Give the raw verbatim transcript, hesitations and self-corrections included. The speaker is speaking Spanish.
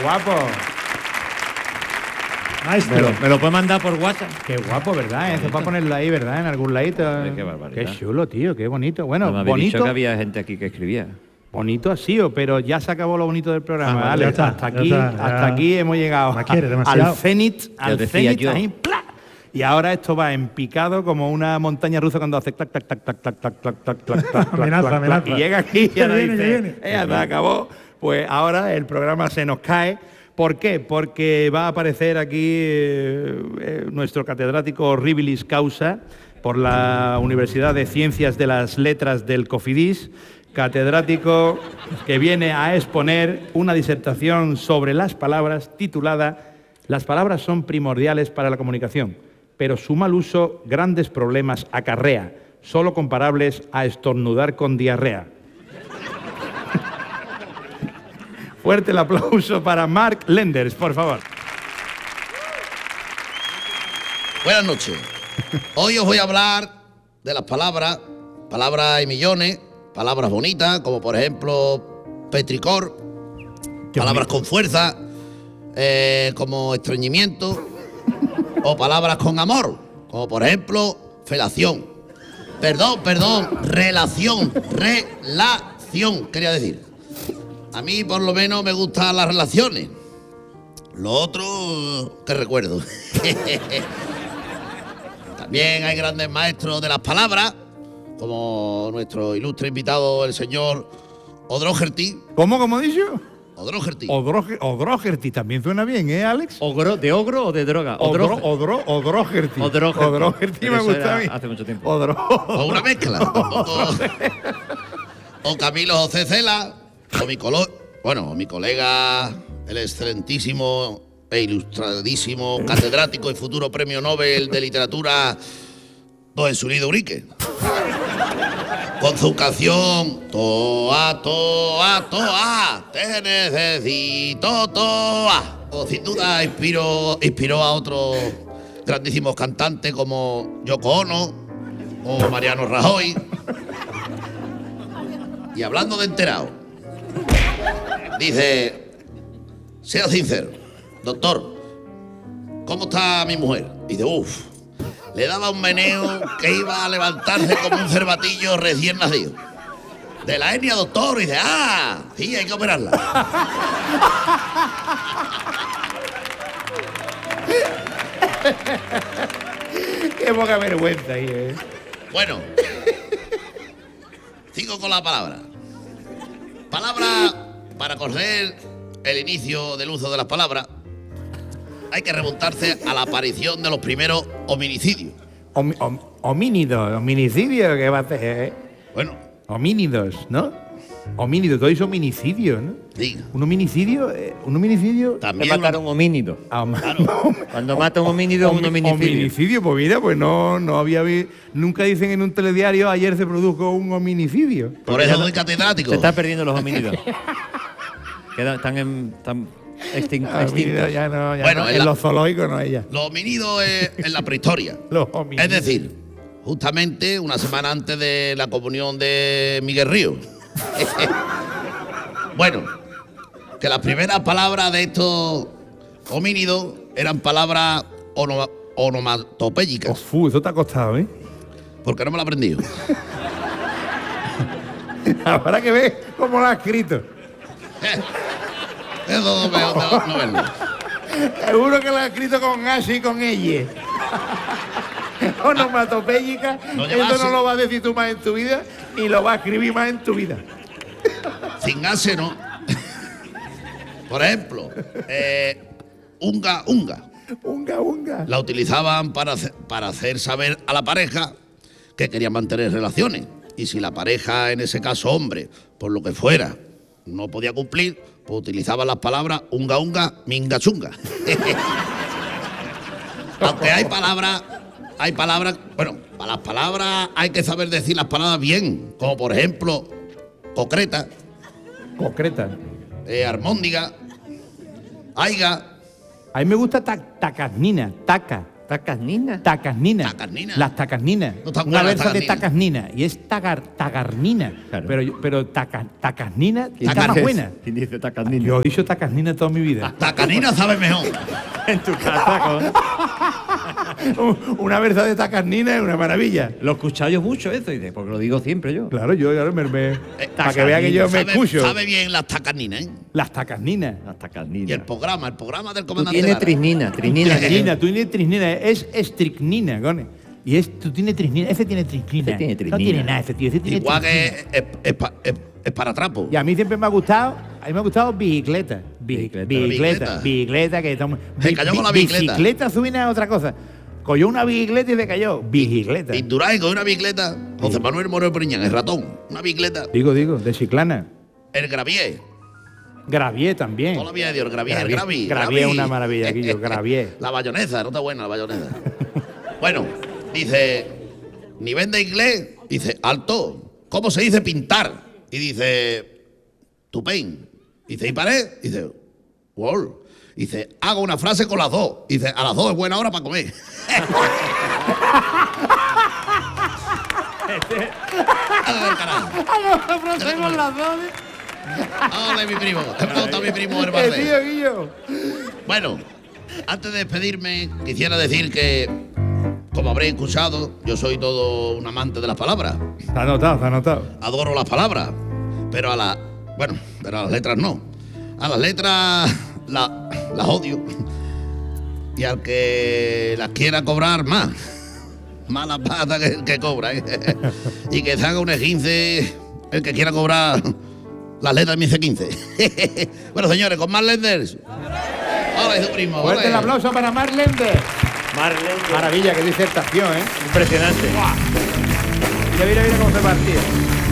guapo! Maestro. ¿Me lo, me lo puede mandar por WhatsApp? Qué guapo, ¿verdad? Eso para ponerlo ahí, ¿verdad? En algún ladito. Qué barbaridad. Qué chulo, tío, qué bonito. Bueno, No me habéis dicho bonito. que había gente aquí que escribía. Bonito ha sido, pero ya se acabó lo bonito del programa. Ah, ¿vale? ya está, hasta ya aquí, está, ya. hasta aquí hemos llegado Me quiere a- demasiado. al cenit, al decía cenit, yo. ahí, ¡plá! Y ahora esto va en picado como una montaña rusa cuando hace clac, clac, clac, clac, clac, clac, clac, clac, clac, clac, Amenaza, clac, amenaza. clac, y llega aquí y Ya ahora viene, ya dice, viene. "Eh, ya se acabó". Pues ahora el programa se nos cae. ¿Por qué? Porque va a aparecer aquí eh, eh, nuestro catedrático Horribilis Causa por la Universidad de Ciencias de las Letras del Cofidis, catedrático que viene a exponer una disertación sobre las palabras titulada "Las palabras son primordiales para la comunicación, pero su mal uso grandes problemas acarrea, solo comparables a estornudar con diarrea". Fuerte el aplauso para Mark Lenders, por favor. Buenas noches. Hoy os voy a hablar de las palabras, palabras hay millones, palabras bonitas, como por ejemplo petricor, palabras con fuerza, eh, como estreñimiento, o palabras con amor, como por ejemplo felación. Perdón, perdón, relación, relación, quería decir. A mí por lo menos me gustan las relaciones. Lo otro, que recuerdo. También hay grandes maestros de las palabras, como nuestro ilustre invitado, el señor O'Doherty. ¿Cómo, cómo he dicho? O'Doherty. Odroge- O'Doherty, también suena bien, ¿eh, Alex? ¿Ogro, ¿De ogro o de droga? Odro, Odro- odro, O'Doherty. O'Doherty. O'Doherty Pero me eso gusta era a mí. hace mucho tiempo. Odro. O una mezcla. O, o Camilo José Cela. O mi, colo- bueno, o mi colega, el excelentísimo e ilustradísimo catedrático y futuro premio Nobel de Literatura, don Jesús Urique. Con su canción Toa, Toa, Toa, te necesito, Toa. O sin duda inspiró, inspiró a otros grandísimos cantantes como Yoko Ono o Mariano Rajoy. Y hablando de enterado, dice, sea sincero, doctor, ¿cómo está mi mujer? Y dice, uff, le daba un meneo que iba a levantarse como un cervatillo recién nacido. De la hernia, doctor, y dice, ah, sí, hay que operarla. Qué poca vergüenza ahí, ¿eh? Bueno, sigo con la palabra. Palabra, para conocer el inicio del uso de las palabras, hay que remontarse a la aparición de los primeros hominicidios. Hom- hom- homínidos, hominicidio, ¿qué va a hacer? eh? Bueno, Homínidos, ¿no? Homínidos, todo eso hominicidio, ¿no? diga, Un hominicidio, eh, un homicidio. De también matar a una- un homínido. Ah, Cuando mata a un homínido, un Homi- homicidio. Hominicidio, pues mira, pues no, no había vi- nunca dicen en un telediario ayer se produjo un hominicidio. por eso soy catedrático. Se están perdiendo los homínidos. Quedan- están en, están extin- Ah, extintos. mira, ya no, ya Bueno, no, en en la- los zoológicos no hay ya. Los homínidos es en la prehistoria. Los homínidos. Es decir, justamente una semana antes de la comunión de Miguel Río. Bueno, que las primeras palabras de estos homínidos eran palabras onoma- onomatopéyicas, Uf, eso te ha costado, ¿eh? porque no me lo he aprendido. Habrá que ver cómo lo ha escrito. Eso no me no, no verlo. Seguro que lo ha escrito con H y con L. Onomatopéyica. No lleva Eso H. no lo vas a decir tú más en tu vida y lo vas a escribir más en tu vida. Sin ase, ¿no? Por ejemplo, eh, unga, unga. Unga, unga. La utilizaban para hacer, para hacer saber a la pareja que querían mantener relaciones. Y si la pareja, en ese caso hombre, por lo que fuera, no podía cumplir, pues utilizaban las palabras unga, unga, minga, chunga. Aunque hay palabras, hay palabras, bueno, para las palabras hay que saber decir las palabras bien, como por ejemplo, concreta, Concreta. eh, armóndiga, aiga. A mí me gusta ta- tacagnina, taca, ¿Tacasnina? Tacasnina. Tacasnina. Las tacasninas. No está Una buena la versa de tacasnina. tacasnina. Y es tagar, tagarnina. Claro. Pero, yo- pero taca- tacasnina está Tacar- más buena. ¿Quién dice tacasnina? Yo he dicho tacasnina toda mi vida. Tacanina sabe mejor. En tu casa, con... Una versa de tacasnina es una maravilla. Lo he escuchado yo mucho eso, dice, porque lo digo siempre yo. Claro, yo ahora me, me- Eh, para que vea que yo me sabe, escucho. sabe bien las tacaninas, ¿eh? Las tacasninas. Las Y tacasninas. el programa, el programa del Tú comandante tienes Lara. trisnina, trisnina. Trisnina, tú tienes trisnina, es estricnina, gone. Y es, tú tienes trisnina, ese tiene trisnina. Ese tiene No trisnina. tiene nada, ese tío, ese tiene Igual trisnina. que es, es, pa- es- es para trapo. Y a mí siempre me ha gustado, a mí me ha gustado bicicleta. Bicicleta, Bicicleta. bicicleta, bicicleta, que estamos. Se cayó con la bicicleta. Bicicleta suena a otra cosa. Cogió una bicicleta y se cayó. Bicicleta. Indurain con una bicicleta. José Manuel Moreno Periñán, el ratón. Una bicicleta. Digo, digo, de Chiclana. El Gravier. Gravier también. Toda la vida de Dios, el Gravier, el Gravier. Gravi. Gravier es Gravi. una maravilla, Guillo, Gravier. La bayonesa, no está buena la bayonesa. Bueno, dice, ni vende inglés. Dice, alto. ¿Cómo se dice pintar? Y dice, tupen. Dice, ¿y pared? Dice, wall. Dice, hago una frase con las dos. Dice, a las dos es buena hora para comer. Anda del carajo. Hola, mi primo. Te pregunta a mi primo el Eh, Bardé. tío, Guillo. Bueno, antes de despedirme, quisiera decir que, como habréis escuchado, yo soy todo un amante de las palabras. Está anotado, está anotado. Adoro las palabras, pero a las. Bueno, pero a las letras no. A las letras la- las odio. Y al que las quiera cobrar más. Más las patas que, que cobra, ¿eh? Y que se haga un esguince el que quiera cobrar las letras de mi C quince. Bueno, señores, con más Lenders. Hola, su primo. Fuerte ole. el aplauso para Marlende. Marlene. Maravilla, qué disertación, ¿eh? Impresionante. Mira, mira, mira cómo se partía.